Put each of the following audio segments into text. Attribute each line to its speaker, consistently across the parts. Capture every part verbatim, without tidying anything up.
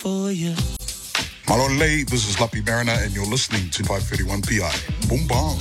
Speaker 1: for you.
Speaker 2: Malole, this is Lapi Mariner, and you're listening to five thirty-one P I. Boom bang.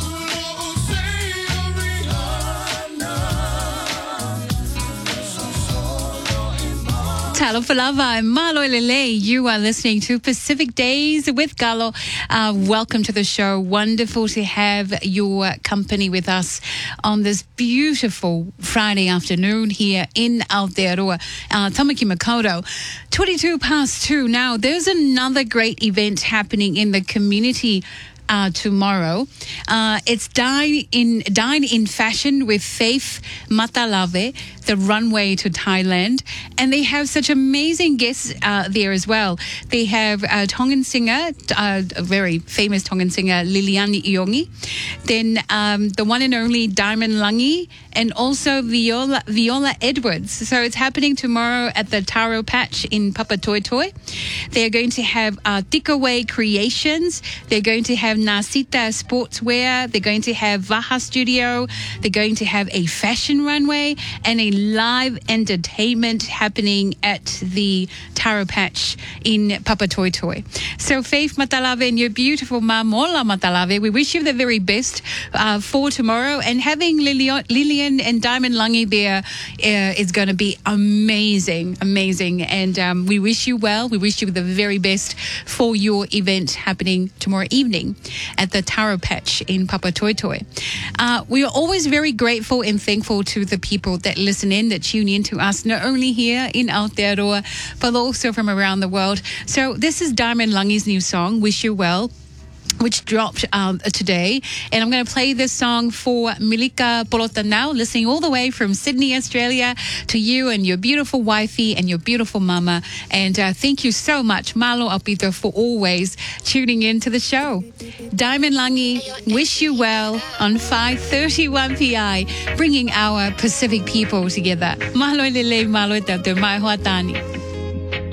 Speaker 3: Talo Falava and Malo Lele. You are listening to Pacific Days with Galo. Uh, welcome to the show. Wonderful to have your company with us on this beautiful Friday afternoon here in Aotearoa, uh, Tamaki Makaurau. twenty-two past two. Now, there's another great event happening in the community Uh, tomorrow. Uh, it's Dine in Dine in Fashion with Faith Matalave, the runway to Thailand. And they have such amazing guests uh, there as well. They have uh, Tongan singer, uh, a very famous Tongan singer, Liliani Iongi. Then um, the one and only Diamond Langi, and also Viola Viola Edwards. So it's happening tomorrow at the Taro Patch in Papatoetoe. They're going to have uh, Tikaway Creations. They're going to have Nasita Sportswear. They're going to have Vaha Studio. They're going to have a fashion runway and a live entertainment happening at the Taro Patch in Papatoetoe. So Faith Matalave and your beautiful ma Mola Matalave, we wish you the very best uh, for tomorrow. And having Lilian, Lilian and Diamond Langi there uh, is going to be amazing, amazing. And um, we wish you well. We wish you the very best for your event happening tomorrow evening at the Taro Patch in Papatoetoe. Uh, we are always very grateful and thankful to the people that listen in, that tune in to us, not only here in Aotearoa, but also from around the world. So this is Diamond Langi's new song, Wish You Well, which dropped um, today. And I'm going to play this song for Milika Polota now, listening all the way from Sydney, Australia, to you and your beautiful wifey and your beautiful mama. And uh, thank you so much, Malo Apito, for always tuning in to the show. Diamond Langi, Wish You Well on five thirty-one P I, bringing our Pacific people together. Malo lele, malo tato, mai hoa tani.